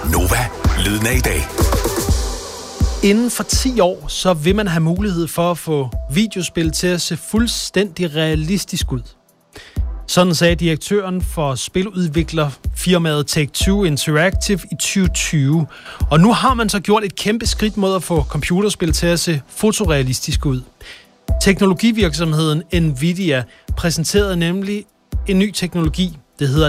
Nova, lyden af i dag. Inden for 10 år, så vil man have mulighed for at få videospil til at se fuldstændig realistisk ud. Sådan sagde direktøren for spiludviklerfirmaet Take-Two Interactive i 2020. Og nu har man så gjort et kæmpe skridt mod at få computerspil til at se fotorealistisk ud. Teknologivirksomheden Nvidia præsenterede nemlig en ny teknologi, det hedder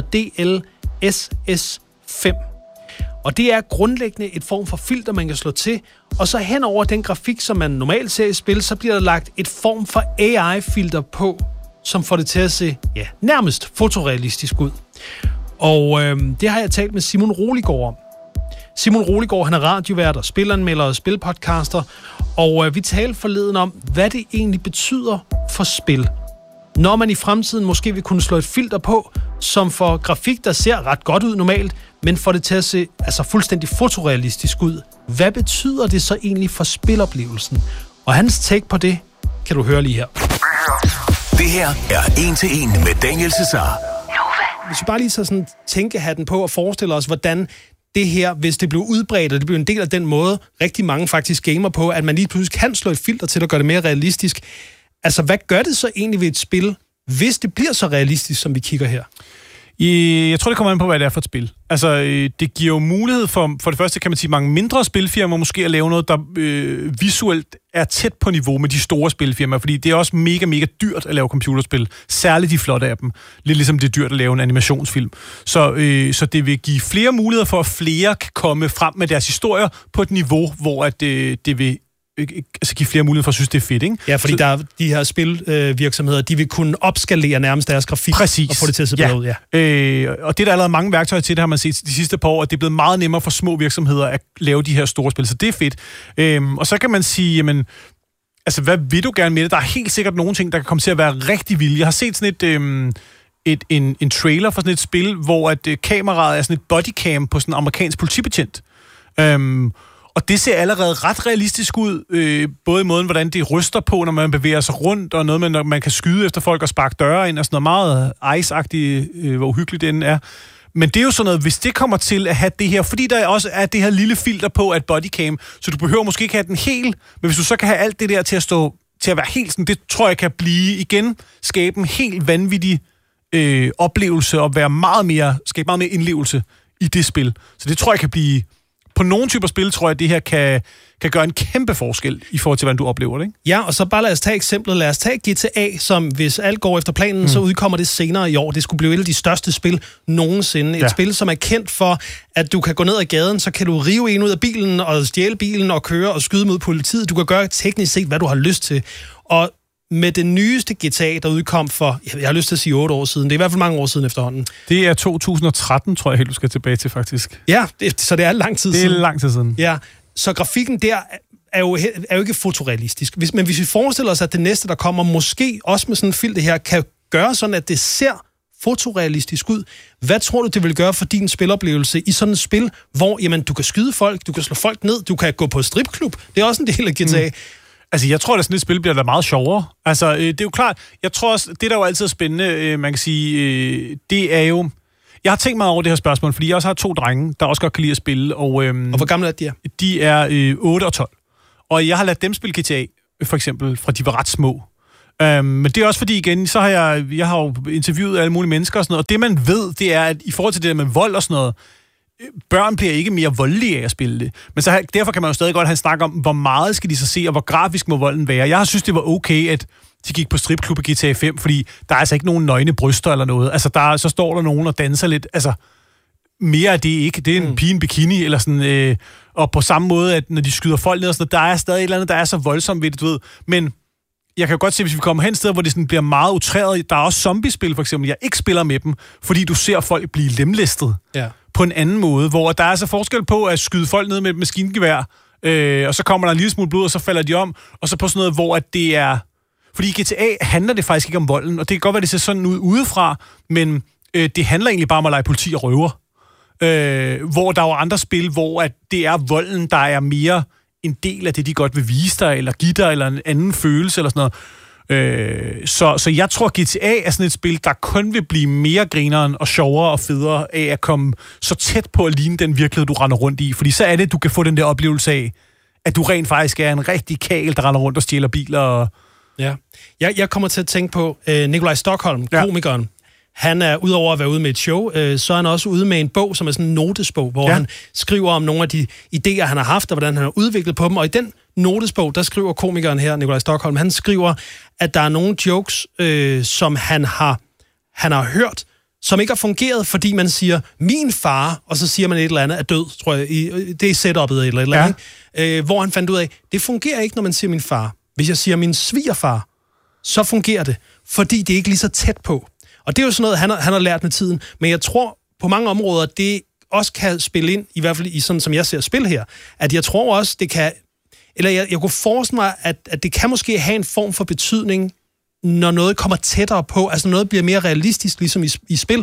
DLSS 5. Og det er grundlæggende et form for filter, man kan slå til, og så hen over den grafik, som man normalt ser i spil, så bliver der lagt et form for AI-filter på, som får det til at se nærmest fotorealistisk ud. Og det har jeg talt med Simon Roliggaard om. Simon Roliggaard, han er radiovært og spilanmelder og spilpodcaster, og vi talte forleden om, hvad det egentlig betyder for spil. Når man i fremtiden måske vil kunne slå et filter på, som får grafik, der ser ret godt ud normalt, men får det til at se fuldstændig fotorealistisk ud. Hvad betyder det så egentlig for spiloplevelsen? Og hans take på det kan du høre lige her. Det her er 1-til-1 med Daniel Cesar. Hvis vi bare lige så sådan tænkehatten på og forestiller os, hvordan det her, hvis det blev udbredt, og det blev en del af den måde, rigtig mange faktisk gamer på, at man lige pludselig kan slå et filter til at gøre det mere realistisk. Altså, hvad gør det så egentlig ved et spil, hvis det bliver så realistisk, som vi kigger her? Jeg tror, det kommer an på, hvad det er for et spil. Altså, det giver jo mulighed for det første, kan man sige, mange mindre spilfirmaer måske at lave noget, der visuelt er tæt på niveau med de store spilfirmaer, fordi det er også mega, mega dyrt at lave computerspil. Særligt de flotte af dem. Lidt ligesom det er dyrt at lave en animationsfilm. Så det vil give flere muligheder for, at flere kan komme frem med deres historier på et niveau, hvor at det vil give flere muligheder for at synes, det er fedt, ikke? Ja, fordi der er de her spilvirksomheder, de vil kunne opskalere nærmest deres grafik. Præcis. Og få det til at se bedre ud. Ja. Og det er der allerede mange værktøjer til, det har man set de sidste par år, og det er blevet meget nemmere for små virksomheder at lave de her store spil, så det er fedt. Og så kan man sige, jamen, altså, hvad vil du gerne med det? Der er helt sikkert nogle ting, der kan komme til at være rigtig vilde. Jeg har set sådan en trailer for sådan et spil, hvor at kameraet er sådan et bodycam på sådan en amerikansk politibetjent. Og det ser allerede ret realistisk ud, både i måden, hvordan det ryster på, når man bevæger sig rundt, og noget med, når man kan skyde efter folk og sparke døre ind, og sådan noget meget ice-agtigt, hvor uhyggeligt det er. Men det er jo sådan noget, hvis det kommer til at have det her, fordi der også er det her lille filter på at bodycam, så du behøver måske ikke have den helt, men hvis du så kan have alt det der til at være helt sådan, det tror jeg kan skabe en helt vanvittig oplevelse, og skabe meget mere indlevelse i det spil. Så det tror jeg kan blive... På nogle typer spil, tror jeg, at det her kan gøre en kæmpe forskel i forhold til, hvordan du oplever det, ikke? Ja, og så bare lad os tage eksemplet. Lad os tage GTA, som hvis alt går efter planen, så udkommer det senere i år. Det skulle blive et af de største spil nogensinde. Et spil, som er kendt for, at du kan gå ned ad gaden, så kan du rive en ud af bilen og stjæle bilen og køre og skyde mod politiet. Du kan gøre teknisk set, hvad du har lyst til. Og med det nyeste GTA, der udkom for, jeg har lyst til at sige 8 år siden. Det er i hvert fald mange år siden efterhånden. Det er 2013, tror jeg helt, du skal tilbage til, faktisk. Ja, så det er lang tid siden. Det er lang tid siden. Ja, så grafikken der er jo ikke fotorealistisk. Men hvis vi forestiller os, at det næste, der kommer, måske også med sådan en filter her, kan gøre sådan, at det ser fotorealistisk ud. Hvad tror du, det vil gøre for din spiloplevelse i sådan et spil, hvor jamen, du kan skyde folk, du kan slå folk ned, du kan gå på stripklub? Det er også en del af GTA. Altså, jeg tror, at sådan et spil bliver da meget sjovere. Altså, det er jo klart, jeg tror også, det der er jo altid spændende, man kan sige, det er jo... Jeg har tænkt meget over det her spørgsmål, fordi jeg også har 2 drenge, der også godt kan lide at spille. Og hvor gamle er de? De er 8 og 12. Og jeg har ladet dem spille GTA, for eksempel, fra de var ret små. Men det er også fordi, igen, så har jeg har jo interviewet alle mulige mennesker og sådan noget, og det man ved, det er, at i forhold til det der med vold og sådan noget, børn bliver ikke mere voldelige af at spille det. Men så derfor kan man jo stadig godt have en snak om, hvor meget skal de så se, og hvor grafisk må volden være. Jeg har synes, det var okay, at de gik på stripklub i GTA 5, fordi der er altså ikke nogen nøgne bryster eller noget. Altså, så står der nogen og danser lidt. Altså, mere af det ikke. Det er en pige i en bikini, eller sådan. Og på samme måde, at når de skyder folk ned og sådan noget, der er stadig et eller andet, der er så voldsomt ved det, du ved. Men jeg kan jo godt se, hvis vi kommer hen et sted, hvor det sådan bliver meget utræret. Der er også zombiespil, for eksempel. Jeg ikke spiller med dem, fordi du ser folk blive lemlæstet. Ja. På en anden måde, hvor der er så forskel på at skyde folk ned med et maskingevær, og så kommer der en lille smule blod, og så falder de om, og så på sådan noget, hvor at det er... Fordi i GTA handler det faktisk ikke om volden, og det kan godt være, det ser sådan ud udefra, men det handler egentlig bare om at lege politi og røver. Hvor der er jo andre spil, hvor at det er volden, der er mere en del af det, de godt vil vise dig, eller give dig, eller en anden følelse, eller sådan Så jeg tror, GTA er sådan et spil, der kun vil blive mere grineren og sjovere og federe af at komme så tæt på at ligne den virkelighed, du render rundt i. Fordi så er det, du kan få den der oplevelse af, at du rent faktisk er en rigtig kæl, der render rundt og stjæler biler. Og... Ja. Jeg kommer til at tænke på Nikolaj Stockholm, komikeren. Ja. Han er udover at være ude med et show, så er han også ude med en bog, som er sådan en notesbog, hvor han skriver om nogle af de idéer, han har haft, og hvordan han har udviklet på dem. Og i den notesbog, der skriver komikeren her, Nikolaj Stockholm, han skriver, at der er nogle jokes, som han har hørt, som ikke har fungeret, fordi man siger, min far, og så siger man et eller andet, er død, tror jeg. Det er setupet eller et eller andet. Hvor han fandt ud af, det fungerer ikke, når man siger min far. Hvis jeg siger min svigerfar, så fungerer det, fordi det er ikke lige så tæt på. Og det er jo sådan noget, han har lært med tiden. Men jeg tror, på mange områder, det også kan spille ind, i hvert fald i sådan, som jeg ser spil her, at jeg tror også, det kan... Eller jeg kunne forestille mig, at det kan måske have en form for betydning, når noget kommer tættere på, altså noget bliver mere realistisk, ligesom i spil.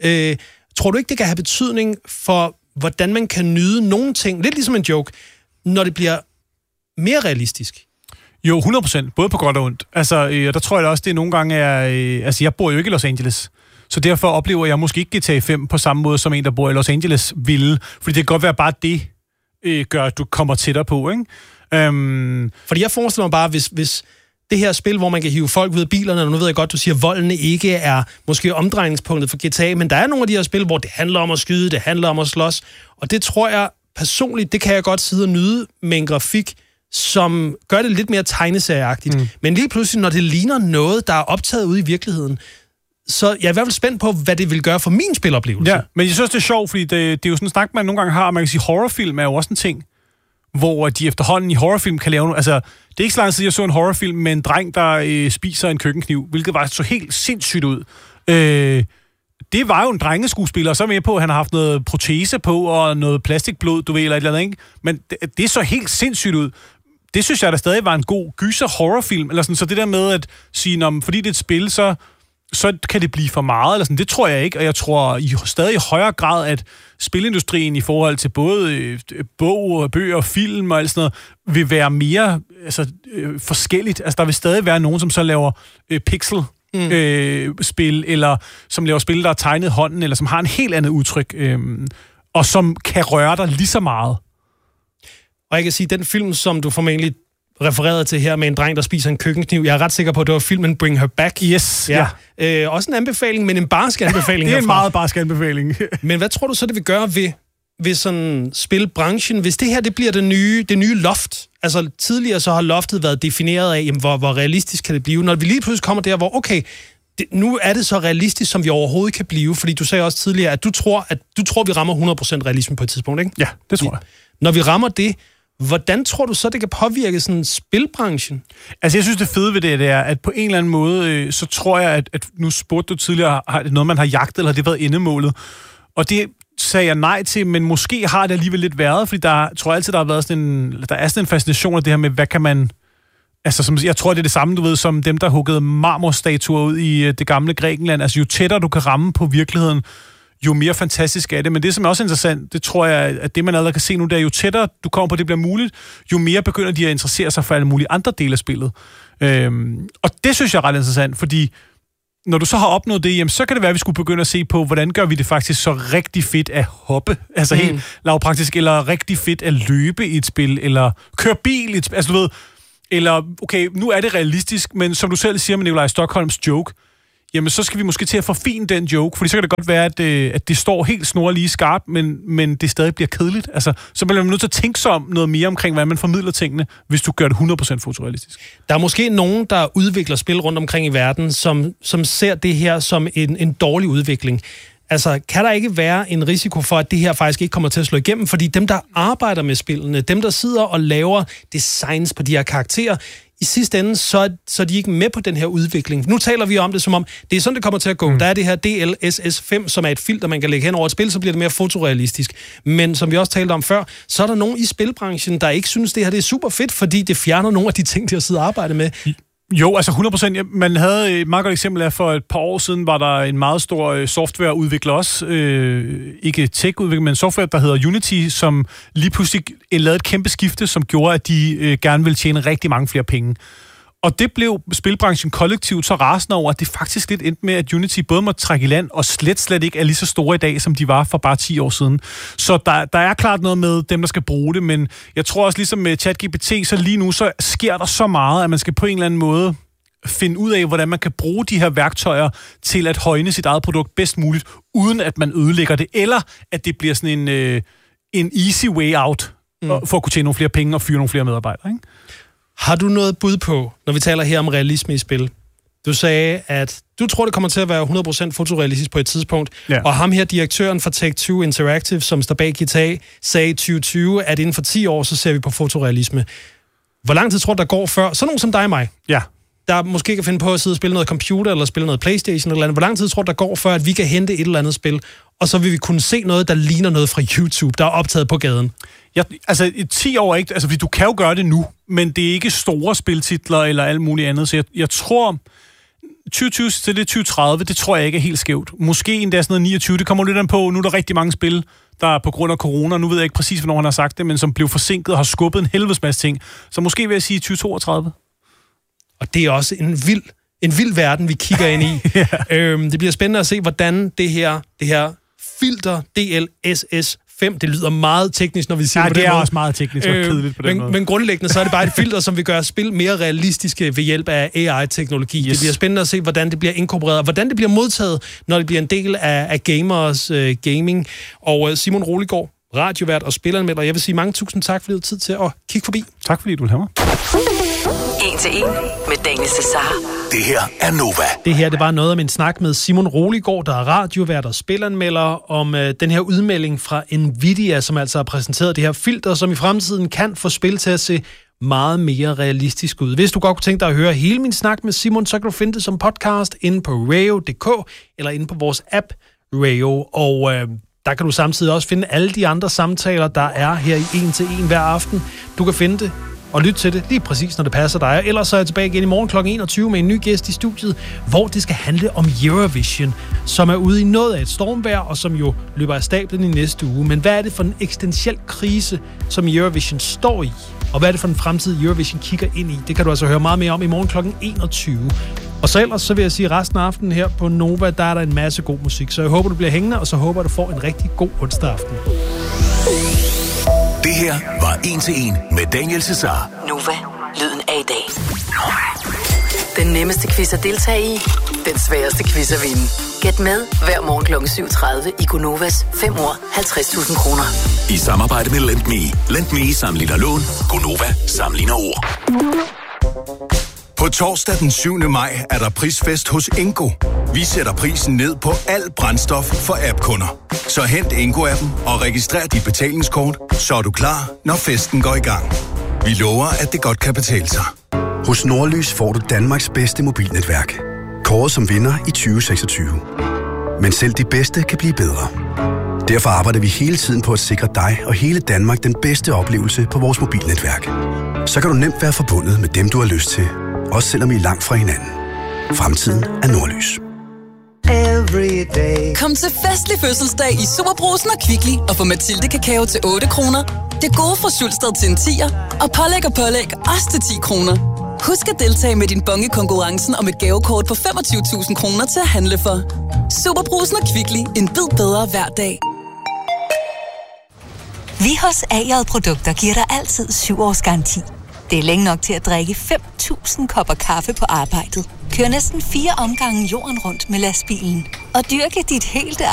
Tror du ikke, det kan have betydning for, hvordan man kan nyde nogle ting, lidt ligesom en joke, når det bliver mere realistisk? Jo, 100%. Både på godt og ondt. Altså, der tror jeg også, det nogle gange er... altså, jeg bor jo ikke i Los Angeles. Så derfor oplever jeg måske ikke GTA 5 på samme måde, som en, der bor i Los Angeles ville. Fordi det kan godt være bare det, gør, at du kommer tættere på, ikke? Fordi jeg forestiller mig bare, hvis det her spil, hvor man kan hive folk ud af bilerne, og nu ved jeg godt, du siger, at voldene ikke er måske omdrejningspunktet for GTA, men der er nogle af de her spil, hvor det handler om at skyde, det handler om at slås. Og det tror jeg personligt, det kan jeg godt sidde og nyde med en grafik, som gør det lidt mere tegneserieagtigt. Men lige pludselig, når det ligner noget, der er optaget ude i virkeligheden, så jeg er i hvert fald spændt på, hvad det vil gøre for min spiloplevelse. Ja, men jeg synes, det er sjovt, fordi det er jo sådan en snak, man nogle gange har, og man kan sige, horrorfilm er jo også en ting, hvor de efterhånden i horrorfilm kan lave... Altså, det er ikke så lang tid, jeg så en horrorfilm med en dreng, der spiser en køkkenkniv, hvilket var så helt sindssygt ud. Det var jo en drengeskuespiller, og så er med på, at han har haft noget protese på, og noget plastikblod, du ved, eller et eller andet, ikke? Men det så helt sindssygt ud. Det synes jeg, der stadig var en god gyser-horrorfilm, eller sådan, så det der med at sige, fordi det er et spil, så kan det blive for meget, eller sådan, det tror jeg ikke, og jeg tror i stadig i højere grad, at spilindustrien i forhold til både bøger og film og alt sådan noget, vil være mere forskelligt. Altså, der vil stadig være nogen, som så laver pixel spil, eller som laver spil, der er tegnet hånden, eller som har en helt andet udtryk, og som kan røre dig lige så meget. Og jeg kan sige, den film, som du formentlig refererede til her med en dreng, der spiser en køkkenkniv, jeg er ret sikker på, at det var filmen Bring Her Back. Yes, ja. Også en anbefaling, men en barsk anbefaling. Det er en meget barsk anbefaling. Men hvad tror du så, det vil gøre ved sådan spilbranchen, hvis det her det bliver det nye loft? Altså tidligere så har loftet været defineret af, jamen, hvor realistisk kan det blive. Når vi lige pludselig kommer der, hvor okay, nu er det så realistisk, som vi overhovedet kan blive, fordi du sagde også tidligere, at du tror, vi rammer 100% realisme på et tidspunkt, ikke? Ja, det tror jeg. Når vi rammer det, hvordan tror du så, det kan påvirke sådan spilbranchen? Altså, jeg synes, det fede ved det er, at på en eller anden måde, så tror jeg, at nu spurgte du tidligere, har det noget, man har jagtet, eller har det været endemålet? Og det sagde jeg nej til, men måske har det alligevel lidt været, fordi der tror jeg altid, der har været sådan en fascination af det her med, hvad kan man... Altså, jeg tror, det er det samme, du ved, som dem, der huggede marmorstatuer ud i det gamle Grækenland. Altså, jo tættere du kan ramme på virkeligheden, jo mere fantastisk er det. Men det, som er også interessant, det tror jeg, at det, man allerede kan se nu, det er, jo tættere du kommer på, det bliver muligt, jo mere begynder de at interessere sig for alle mulige andre dele af spillet. Og det synes jeg er ret interessant, fordi når du så har opnået det, jamen, så kan det være, at vi skulle begynde at se på, hvordan gør vi det faktisk så rigtig fedt at hoppe, altså helt lavpraktisk, eller rigtig fedt at løbe i et spil, eller køre bil i et spil, altså du ved, eller okay, nu er det realistisk, men som du selv siger med Nikolaj Stockholms joke, jamen så skal vi måske til at forfine den joke, fordi så kan det godt være, at det står helt snorlige skarpt, men det stadig bliver kedeligt. Altså, så bliver man nødt til at tænke sig om noget mere omkring, hvordan man formidler tingene, hvis du gør det 100% fotorealistisk. Der er måske nogen, der udvikler spil rundt omkring i verden, som ser det her som en dårlig udvikling. Altså, kan der ikke være en risiko for, at det her faktisk ikke kommer til at slå igennem? Fordi dem, der arbejder med spillene, dem, der sidder og laver designs på de her karakterer, i sidste ende, så er de ikke med på den her udvikling. Nu taler vi om det, som om det er sådan, det kommer til at gå. Der er det her DLSS5, som er et filter, man kan lægge hen over et spil, så bliver det mere fotorealistisk. Men som vi også talte om før, så er der nogen i spilbranchen, der ikke synes, det her det er super fedt, fordi det fjerner nogle af de ting, de har siddet og arbejdet med. Jo, altså 100%. Man havde et meget godt eksempel af, for et par år siden var der en meget stor softwareudvikler også, ikke tech-udvikler, men software, der hedder Unity, som lige pludselig lavede et kæmpe skifte, som gjorde, at de gerne ville tjene rigtig mange flere penge. Og det blev spilbranchen kollektivt så rasende over, at det faktisk lidt endte med, at Unity både måtte trække i land, og slet ikke er lige så store i dag, som de var for bare 10 år siden. Så der er klart noget med dem, der skal bruge det, men jeg tror også ligesom med ChatGPT, så lige nu så sker der så meget, at man skal på en eller anden måde finde ud af, hvordan man kan bruge de her værktøjer til at højne sit eget produkt bedst muligt, uden at man ødelægger det, eller at det bliver sådan en easy way out, for at kunne tjene nogle flere penge og fyre nogle flere medarbejdere, ikke? Har du noget bud på, når vi taler her om realisme i spil? Du sagde, at du tror, det kommer til at være 100% fotorealistisk på et tidspunkt, og ham her, direktøren for Take-Two Interactive, som står bag GTA, sagde i 2020, at inden for 10 år, så ser vi på fotorealisme. Hvor lang tid tror du, der går før? Sådan nogen som dig og mig, der måske kan finde på at sidde og spille noget computer, eller spille noget PlayStation eller andet. Hvor lang tid tror du, der går før, at vi kan hente et eller andet spil, og så vil vi kunne se noget, der ligner noget fra YouTube, der er optaget på gaden? Altså, 10 år ikke, altså, du kan jo gøre det nu, men det er ikke store spiltitler eller alt muligt andet, så jeg tror, 2020 til det 2030, det tror jeg ikke er helt skævt. Måske endda sådan noget 29, det kommer lidt an på, nu er der rigtig mange spil, der på grund af corona, nu ved jeg ikke præcis, hvornår han har sagt det, men som blev forsinket og har skubbet en helvedes masse ting, så måske vil jeg sige 2032. Og det er også en vild verden, vi kigger ind i. Det bliver spændende at se, hvordan det her filter DLSS 5, det lyder meget teknisk, når vi siger det på den måde. Det er også meget teknisk og kedeligt på den måde. Men grundlæggende så er det bare et filter, som vil gøre spil mere realistiske ved hjælp af AI-teknologi. Yes. Det bliver spændende at se, hvordan det bliver inkorporeret, og hvordan det bliver modtaget, når det bliver en del af gamers gaming. Og Simon Roliggaard, radiovært og spilanmelder, jeg vil sige mange tusind tak, fordi du har tid til at kigge forbi. Tak fordi du vil have mig. 1-1 med Daniel Cesar. Det her er Nova. Det her, det var noget om en snak med Simon Roliggaard, der er radiovært og spilanmelder, om den her udmelding fra Nvidia, som altså har præsenteret det her filter, som i fremtiden kan få spil til at se meget mere realistisk ud. Hvis du godt kunne tænke dig at høre hele min snak med Simon, så kan du finde det som podcast inde på rayo.dk eller inde på vores app Rayo. Og der kan du samtidig også finde alle de andre samtaler, der er her i 1-1 hver aften. Du kan finde det og lytte til det lige præcis, når det passer dig. Ellers så er jeg tilbage igen i morgen kl. 21 med en ny gæst i studiet, hvor det skal handle om Eurovision, som er ude i noget af et stormvejr, og som jo løber af stablen i næste uge. Men hvad er det for en eksistentiel krise, som Eurovision står i? Og hvad er det for en fremtid, Eurovision kigger ind i? Det kan du altså høre meget mere om i morgen kl. 21. Og så ellers så vil jeg sige, at resten af aftenen her på Nova, der er der en masse god musik. Så jeg håber, du bliver hængende, og så håber du får en rigtig god onsdag aften. Det her var 1-1 med Daniel Cesar. Nova, lyden af i dag. Den nemmeste quiz at deltage i, den sværeste quiz at vinde. Gæt med hver morgen kl. 7.30 i Gonovas 5 år 50.000 kroner. I samarbejde med Lend.Me. Lend.Me sammenligner lån. Gonova sammenligner ord. På torsdag den 7. maj er der prisfest hos Ingo. Vi sætter prisen ned på alt brændstof for app-kunder. Så hent Ingo-appen og registrer dit betalingskort, så er du klar, når festen går i gang. Vi lover, at det godt kan betale sig. Hos Nordlys får du Danmarks bedste mobilnetværk. Kåret som vinder i 2026. Men selv de bedste kan blive bedre. Derfor arbejder vi hele tiden på at sikre dig og hele Danmark den bedste oplevelse på vores mobilnetværk. Så kan du nemt være forbundet med dem, du har lyst til. Også selvom I er langt fra hinanden. Fremtiden er Nordlys. Kom til festlig fødselsdag i Superbrugsen og Kvickly og få Mathilde kakao til 8 kroner. Det gode fra Sulsted til en 10'er, og pålæg også til 10 kroner. Husk at deltage med din bonge konkurrencen om et gavekort på 25.000 kroner til at handle for. Superbrugsen og Kvickly. En bid bedre hver dag. Vi hos AJ Produkter giver dig altid 7 års garanti. Det er længe nok til at drikke 5.000 kopper kaffe på arbejdet. Kør næsten 4 omgange jorden rundt med lastbilen. Og dyrke dit helt